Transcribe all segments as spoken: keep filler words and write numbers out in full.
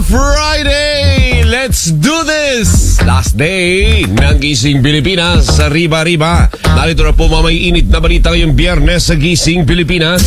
Friday! Let's do this! Last day ng Gising Pilipinas sa Riba-Riba. Narito na po mga init na balita ngayong Biyernes sa Gising Pilipinas.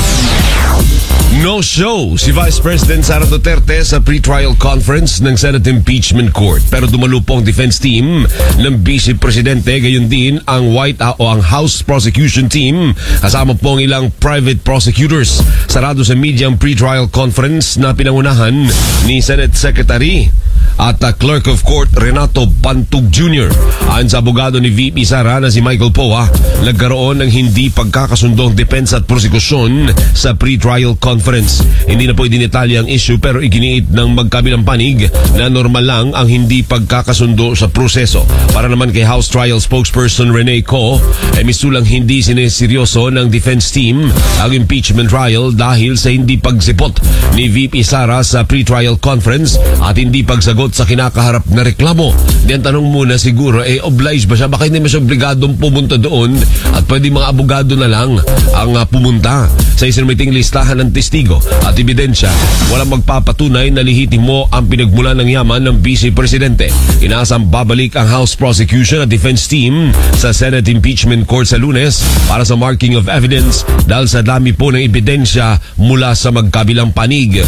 No show si Vice President Sara Duterte sa pre-trial conference ng Senate Impeachment Court. Pero dumalo po ang defense team ng Vice Presidente, gayon din ang White House o ang House Prosecution Team. Kasama po ang ilang private prosecutors. Sarado sa media ang pre-trial conference na pinangunahan ni Senate Secretary at uh, Clerk of Court Renato Pantug Junior Ayon sa abogado ni V P Sara na si Michael Poa, nagkaroon ng hindi pagkakasundong depensa at prosekusyon sa pre-trial conference. Hindi na po idinetali ang issue pero iginiit ng magkabilang panig na normal lang ang hindi pagkakasundo sa proseso. Para naman kay House Trial Spokesperson Rene Co, ay misulang hindi sineseryoso ng defense team ang impeachment trial dahil sa hindi pagsipot ni V P Sara sa pre-trial conference at hindi pagsagot sa kinakaharap na reklamo. Diyan tanong muna siguro, eh oblige ba siya? Baka hindi mas obligadong pumunta doon at pwede mga abogado na lang ang uh, pumunta. Sa isinumiting listahan ng testigo at ebidensya, walang magpapatunay na lehitimo ang pinagmula ng yaman ng Vice Presidente. Inaasang babalik ang House Prosecution at Defense Team sa Senate Impeachment Court sa Lunes para sa marking of evidence dahil sa dami po ng ebidensya mula sa magkabilang panig.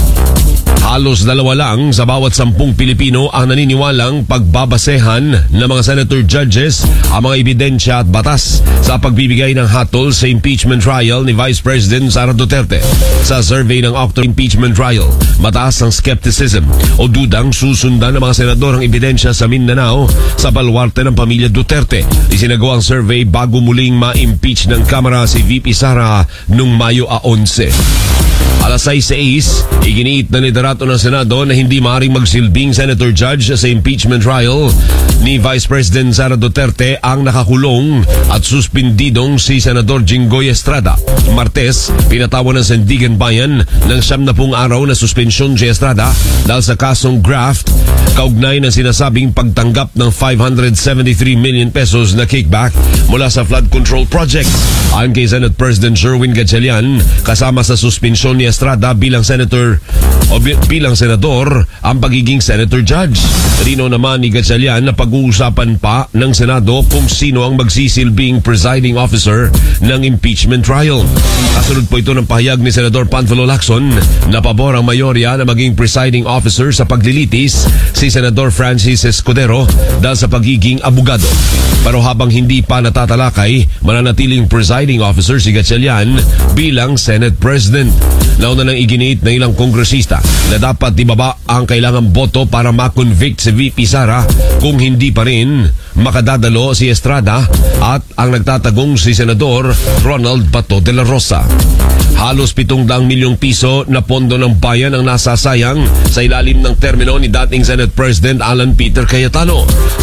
Halos dalawa lang sa bawat sampung Pilipino ang naniniwalang pagbabasehan ng mga senator judges ang mga ebidensya at batas sa pagbibigay ng hatol sa impeachment trial ni Vice President Sara Duterte. Sa survey ng October Impeachment Trial, mataas ang skepticism o dudang susundan ng mga senador ang ebidensya sa Mindanao sa baluarte ng pamilya Duterte. Isinagawa ang survey bago muling ma-impeach ng Kamara si V P Sara noong Mayo eleven. Alas sais, iginiit na liderato ng Senado na hindi maaaring magsilbing senator judge sa impeachment trial ni Vice President Sara Duterte ang nakakulong at suspendidong si Senador Jinggoy Estrada. Martes, pinatawan ng Sandigan Bayan ng siyam na pung araw na suspensyon si Estrada dahil sa kasong graft kaugnay ng sinasabing pagtanggap ng five hundred seventy-three million pesos na kickback mula sa flood control project. Ayon kay Senate President Sherwin Gatchalian, kasama sa suspensyon ni Estrada bilang senator o bilang senador ang pagiging senator judge. Rino naman ni Gatchalian na pag-uusapan pa ng Senado kung sino ang magsisilbing presiding officer ng impeachment trial. Kasunod po ito ng pahayag ni Senador Panfilo Lacson na pabor ang mayorya na maging presiding officer sa paglilitis si Senador Francis Escudero dahil sa pagiging abogado. Pero habang hindi pa natatalakay, mananatiling presiding officer si Gatchalian bilang Senate President. Nauna nang iginiit ng ilang kongresista na dapat ibaba ang kailangang boto para ma-convict si V P Sara kung hindi pa rin makadadalo si Estrada at ang nagtatagong si Senador Ronald Bato de la Rosa. Halos pitong daang milyong piso na pondo ng bayan ang nasasayang sa ilalim ng termino ni dating Senate President Alan Peter Cayetano